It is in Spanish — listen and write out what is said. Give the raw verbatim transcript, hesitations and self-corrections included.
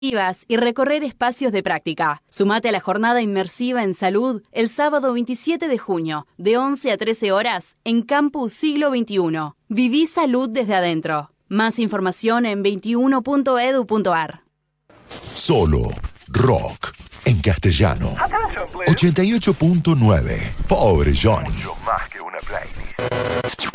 y recorrer espacios de práctica. Sumate a la jornada inmersiva en salud el sábado veintisiete de junio, de once a trece horas, en Campus Siglo veintiuno. Viví salud desde adentro. Más información en veintiuno punto edu punto ar. Solo rock en castellano. ochenta y ocho punto nueve. Pobre Johnny. Mucho más que una playlist.